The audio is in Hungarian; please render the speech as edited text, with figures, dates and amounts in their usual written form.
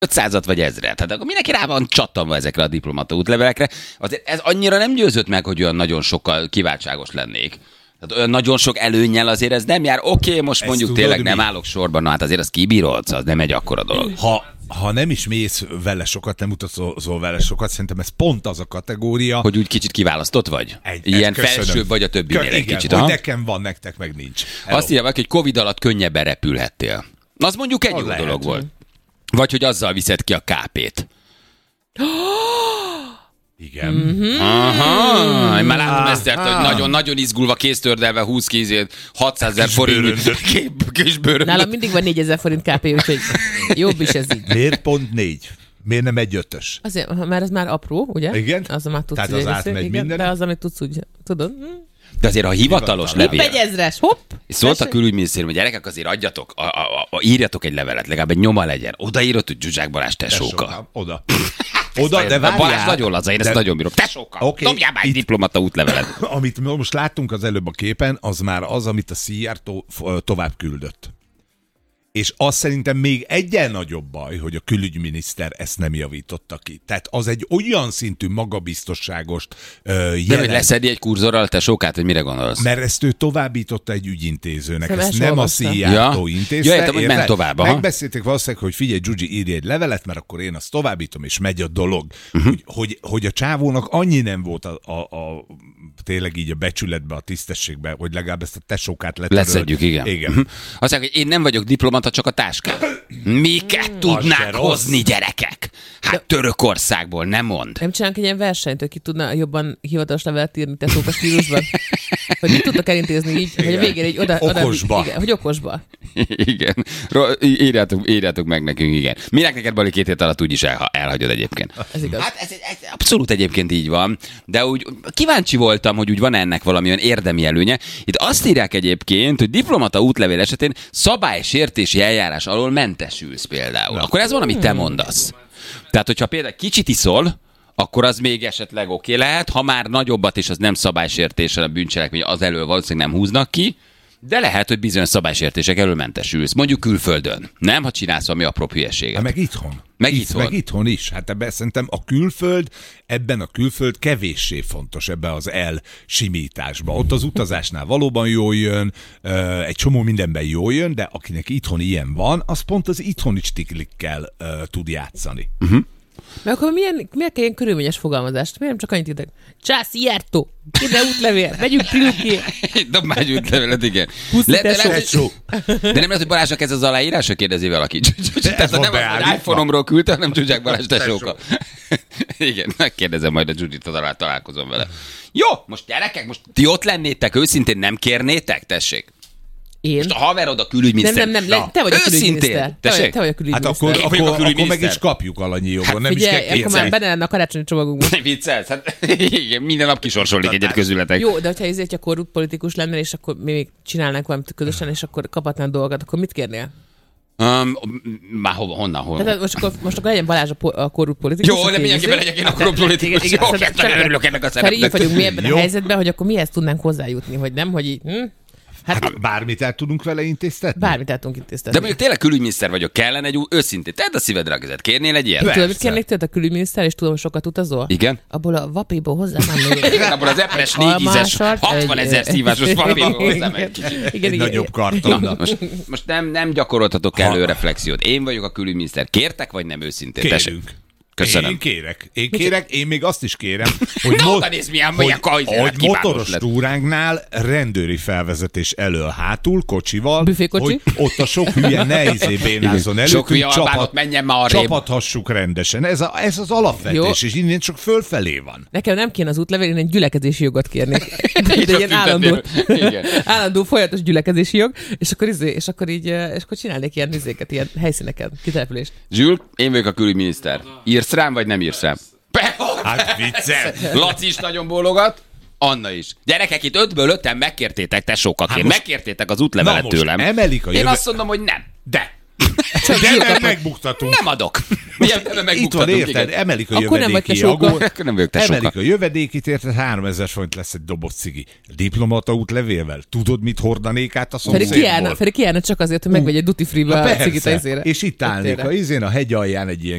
500-at vagy 1000-et. Tehát akkor mindenki rá van csattanva ezekre a diplomata útlevelekre. Azért ez annyira nem győzött meg, hogy olyan nagyon sokkal kiváltságos lennék. Tehát olyan nagyon sok előnnyel azért ez nem jár. Oké, most mondjuk tényleg nem állok sorban, na hát azért az kibírolsz, az nem egy akkora dolog. Ha nem is mész vele sokat, nem utazol vele sokat, szerintem ez pont az a kategória. Hogy úgy kicsit kiválasztott vagy? Ilyen felsőbb vagy a többinél egy kicsit. Hogy nekem van, nektek meg nincs. Hello. Azt írja, hogy Covid alatt könnyebben repülhettél. Az mondjuk egy jó dolog volt. Vagy hogy azzal viszed ki a KP-t. Igen. Aha, én már látom Esztert, hogy nagyon-nagyon izgulva, kéztördelve 20 kézét, 600 000 forint kisbőröndöt. Nálam mindig van 4000 forint KP, úgyhogy jobb is ez így. Miért pont 4? Miért nem egy 5-ös? Azért, mert az már apró, ugye? Igen? Az már tudsz. Tehát az átmegy minden. De az, amit tudsz úgy, tudod? De azért a hivatalos levél. Hopp, egy 1000-es, hopp! Szólt a külügyminisztérium, hogy gyerekek, azért adjatok, írjatok egy levelet, legalább egy nyoma legyen. Odaírod, hogy Zsuzsák Balázs tesóka. Oda, de Balázs nagyon laza, én ezt nagyon bírom. Tesóka, dobjál már egy diplomata útlevelet. Amit most láttunk az előbb a képen, az már az, amit a Szijjártó tovább küldött. És az szerintem még egyen nagyobb baj, hogy a külügyminiszter ezt nem javította ki. Tehát az egy olyan szintű magabiztosságos De hogy leszedi egy kurzorral a tesókát, hogy mire gondolsz? Mert ezt ő továbbította egy ügyintézőnek. Ezt nem a Szijjártó intézte. Ja, értem, hogy ment tovább. Megbeszélték valószínűleg, hogy figyelj, Zsuzsi, írj egy levelet, mert akkor én azt továbbítom, és megy a dolog. Hogy a csávónak annyi nem volt tényleg így a becsületbe, a tisztességbe, hogy legalább ezt a tesókát leszedjük, igen. Azt mondják, hogy én nem vagyok diplomata, csak a táskám. Miket tudnák hozni, gyerekek? Hát Törökországból, nem mond. Nem csinálunk egy ilyen versenyt, hogy ki tudna jobban hivatalos levelet írni tesóka stílusban? Hogy mit tudtak elintézni így, hogy a végén így okosba. Igen, hogy okosba. Igen. Írjátok meg nekünk, igen. Minek neked, Bali, 2 hét alatt úgyis elhagyod egyébként. Ez igaz. Hát ez abszolút egyébként így van, de úgy kíváncsi voltam, hogy úgy van ennek valamilyen érdemi előnye. Itt azt írják egyébként, hogy diplomata útlevél esetén szabálysértési eljárás alól mentesülsz például. Akkor ez van, amit te mondasz. Tehát, hogyha például kicsit iszol, akkor az még esetleg oké lehet, ha már nagyobbat és az nem szabálysértésen a bűncselekmény, az elől valószínűleg nem húznak ki, de lehet, hogy bizonyos szabálysértések elől mentesülsz. Mondjuk külföldön. Nem, ha csinálsz valami apró hülyeséget. Meg itthon. Meg itthon is. Hát ebben szerintem ebben a külföld kevéssé fontos ebbe az elsimításba. Ott az utazásnál valóban jól jön, egy csomó mindenben jól jön, de akinek itthon ilyen van, az pont az itthoni stiklikkel tud játszani. Mert akkor miért kell ilyen körülményes fogalmazást? Miért nem csak annyit írtak? Csász, Szijjártó! Ide útlevél! Megyünk Trilké! Dob már egy útlevelet, igen. De nem lehet, hogy Balázsnak ez az aláírása, kérdezi valaki. Tehát nem az iPhone-omról küldte, hanem Zsuzsák Balázs tesóka. Igen, megkérdezem majd a Zsuzsit, találkozom vele. Jó, most gyerekek, most ti ott lennétek, őszintén nem kérnétek? Tessék. Én? Most a haverod a külügyminiszter. Nem, te vagy a külügyminiszter. Te vagy a külügyminiszter. Hát akkor meg is kapjuk alanyi jogon. Nem figyelj, is kell akkor már benne lenne a karácsonyi csomagunkban. Nem viccelsz? Hát igen, minden nap kisorsolnék egyet közületek. Jó, de hogyha ezért a korrupt politikus lenne, és akkor mi még csinálnánk valamit közösen, és akkor kaphatnánk dolgokat, akkor mit kérnél? Már honnan? Tehát most akkor legyen Balázs a korrupt politikus. Jó, nem mindenképpen legyek én a korrupt politikus. Jó, nagyon örülök ennek a szerepnek. Így vagyunk mi ebben a helyzetben, hogy akkor mihez tudnánk hozzájutni, hogy nem, hogy így... Hát bármit el tudunk vele intéztetni? Bármit el tudunk intéztetni. De mondjuk tényleg külügyminiszter vagyok, kellene egy őszintén. Tedd a szívedre a kezed. Kérnél egy ilyet? Tudod, mit kérnék tőled a külügyminiszter, és tudom, sokat utazol? Igen. Abból a vapiból hozzám még. Igen, abból az epres 4-10-es 60 000 szívásos vapiból hozzám egy kicsit. Egy nagyobb karton. Most nem gyakoroltatok elő reflexiót. Én vagyok a külügyminiszter. Kértek, vagy nem őszintén? Kérünk. Köszönöm. Én kérek, én még azt is kérem, hogy, hogy motoros túránknál rendőri felvezetés elől hátul, kocsival, büfékocsi, hogy ott a sok hülye ne bénázzon elő, sok hülye albánot menjen már arrébb. Csapathassuk rendesen. Ez az alapvetés, jó. És innen csak fölfelé van. Nekem nem kéne az útlevél, én egy gyülekezési jogot kérnék. Egy ilyen állandó folyamatos gyülekezési jog, és akkor csinálnék ilyen izéket, ilyen helyszíneken, kitelepülést. Zsül, én vagyok a külügyminiszter. Írsz rám, vagy nem írsz rám? Hát vicces! Laci is nagyon bólogat, Anna is. Gyerekek, itt 5-ből 5-en megkértétek tesókaként, megkértétek az útlevelet tőlem. Emelik a Én azt mondom, hogy nem. De megbuktatunk. Nem adok. Itt van, érted? Emelik a Akkor nem vagy te sokkal. Emelik a jövedékit, érted? 3000 forint lesz egy doboz cigi. Diplomata útlevélvel. Tudod, mit hordanék át a szomszédból? Feri kiállna csak azért, hogy megvegy egy duty free-be a cigit. És itt állnék a hegyalján egy ilyen